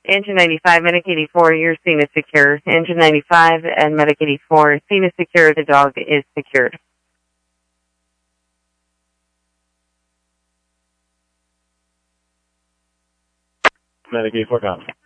Engine 95, Medic 84, your scene is secure. Engine 95 and Medic 84, scene is secure, the dog is secured. Medic 84, copy.